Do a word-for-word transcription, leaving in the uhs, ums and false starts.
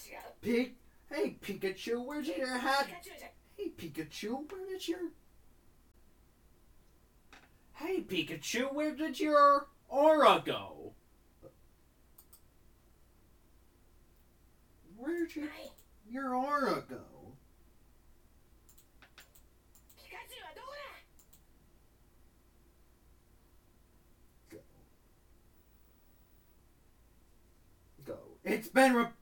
Pig. Hey, Pikachu, where's your hat? Hey, Pikachu, where did your... Hey, Pikachu, where did your aura go? Where did your, your aura go? Go. Go. It's been... Re-